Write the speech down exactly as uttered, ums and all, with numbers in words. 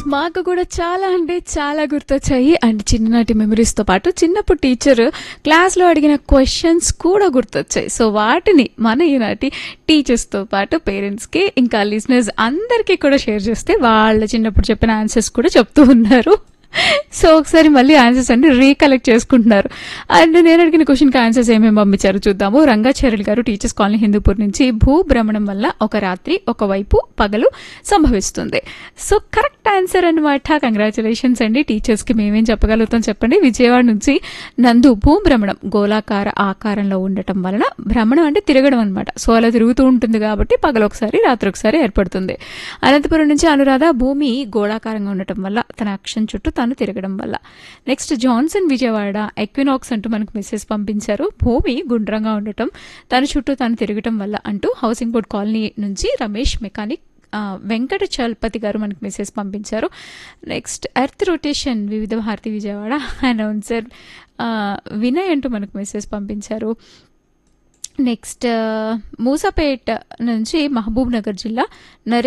మాకు కూడా చాలా అంటే చాలా గుర్తొచ్చాయి. అండ్ చిన్ననాటి మెమరీస్‌తో పాటు చిన్నప్పుడు టీచర్ క్లాస్‌లో అడిగిన క్వెషన్స్ కూడా గుర్తొచ్చాయి. సో, వాటిని మన ఈనాటి టీచర్స్‌తో పాటు పేరెంట్స్‌కి ఇంకా లిజనర్స్ అందరికీ కూడా షేర్ చేస్తే వాళ్ళ చిన్నప్పుడు చెప్పిన ఆన్సర్స్ కూడా చెప్తూ ఉన్నారు. సో, ఒకసారి మళ్ళీ ఆన్సర్స్ అన్ని రీకలెక్ట్ చేసుకుంటున్నారు. అండ్ నేను అడిగిన క్వశ్చన్‌కి ఆన్సర్స్ ఏమేమి పంపించారో చూద్దాము. రంగాచార్యులు గారు టీచర్స్ కాలనీ హిందూపూర్ నుంచి భూభ్రమణం వల్ల ఒక రాత్రి ఒకవైపు పగలు సంభవిస్తుంది. సో, కరెక్ట్ ఆన్సర్ అనమాట. కంగ్రాచులేషన్స్ అండి. టీచర్స్కి మేమేం చెప్పగలుగుతాం చెప్పండి. విజయవాడ నుంచి నందు భూభ్రమణం గోళాకార ఆకారంలో ఉండటం వలన భ్రమణం అంటే తిరగడం అనమాట. సో, అలా తిరుగుతూ ఉంటుంది కాబట్టి పగలు ఒకసారి రాత్రి ఒకసారి ఏర్పడుతుంది. అనంతపురం నుంచి అనురాధ భూమి గోళాకారంగా ఉండటం వల్ల తన అక్షం చుట్టూ తాను తిరగడం వల్ల. నెక్స్ట్ జాన్సన్ విజయవాడ ఎక్వినాక్స్ అంటూ మనకు మెసేజ్ పంపించారు. భూమి గుండ్రంగా ఉండటం తన చుట్టూ తాను తిరగటం వల్ల అంటూ హౌసింగ్ బోర్డ్ కాలనీ నుంచి రమేష్ మెకానిక్ ఆ, వెంకట చలపతి గారు మనకు మెసేజ్ పంపించారు. నెక్స్ట్ ఎర్త్ రొటేషన్ వివిధ భారతి విజయవాడ అనౌన్సర్ వినయ్ అంటూ మనకు మెసేజ్ పంపించారు. నెక్స్ట్ మూసాపేట్ నుంచి మహబూబ్ నగర్ జిల్లా నరే